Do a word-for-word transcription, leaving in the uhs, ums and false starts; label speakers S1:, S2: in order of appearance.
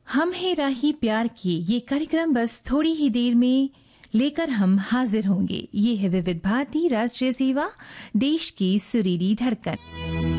S1: हम है राही प्यार की ये कार्यक्रम बस थोड़ी ही देर में लेकर हम हाजिर होंगे। ये है विविध भारती राष्ट्रीय सेवा, देश की सुरीली धड़कन।